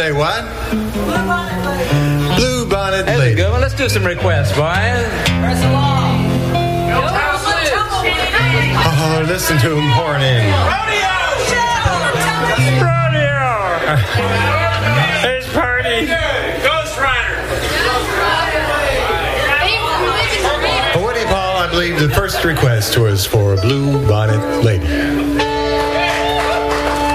Say what? Blue Bonnet That's Lady. a good one. Let's do some requests, boys. Press along. Oh, listen to him pouring in. Rodeo! It's party. Ghost Rider. Woody Paul, I believe the first request was for Blue Bonnet Lady.